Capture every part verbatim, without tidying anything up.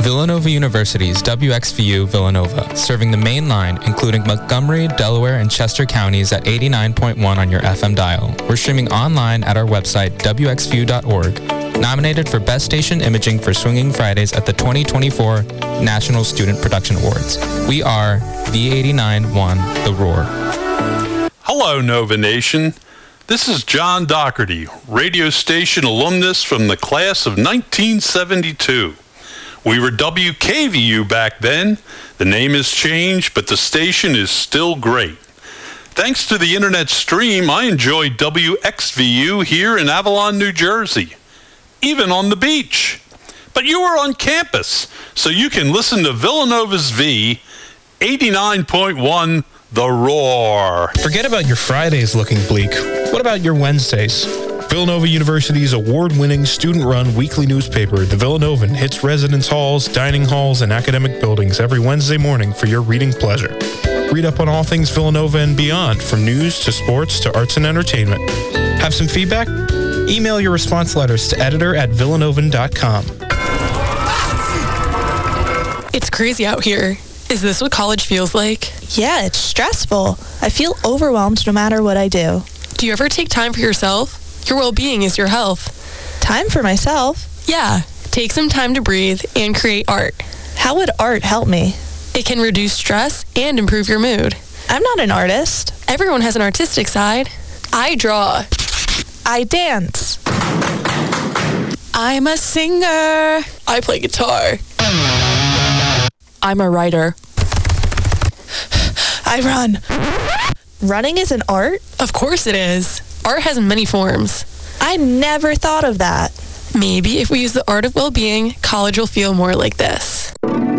Villanova University's W X V U Villanova, serving the main line, including Montgomery, Delaware, and Chester counties at eighty-nine point one on your F M dial. We're streaming online at our website, w x v u dot org. Nominated for Best Station Imaging for Swinging Fridays at the twenty twenty-four National Student Production Awards. We are V eighty-nine point one The Roar. Hello, Nova Nation. This is John Doherty, radio station alumnus from the class of nineteen seventy-two. We were W K V U back then. The name has changed, but the station is still great. Thanks to the internet stream, I enjoy W X V U here in Avalon, New Jersey, even on the beach. But you are on campus, so you can listen to Villanova's V eighty-nine point one The Roar. Forget about your Fridays looking bleak. What about your Wednesdays? Villanova University's award-winning student-run weekly newspaper, The Villanovan, hits residence halls, dining halls, and academic buildings every Wednesday morning for your reading pleasure. Read up on all things Villanova and beyond, from news to sports to arts and entertainment. Have some feedback? Email your response letters to editor at villanovan dot com. It's crazy out here. Is this what college feels like? Yeah, it's stressful. I feel overwhelmed no matter what I do. Do you ever take time for yourself? Your well-being is your health. Time for myself? Yeah. Take some time to breathe and create art. How would art help me? It can reduce stress and improve your mood. I'm not an artist. Everyone has an artistic side. I draw. I dance. I'm a singer. I play guitar. I'm a writer. I run. Running is an art? Of course it is. Art has many forms. I never thought of that. Maybe if we use the art of well-being, college will feel more like this.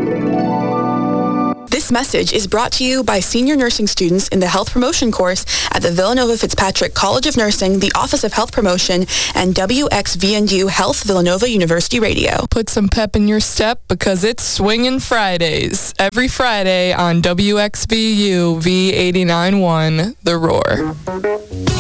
This message is brought to you by senior nursing students in the health promotion course at the Villanova Fitzpatrick College of Nursing, the Office of Health Promotion, and W X V N U Health Villanova University Radio. Put some pep in your step because it's Swingin' Fridays. Every Friday on W X V U V eighty-nine point one The Roar.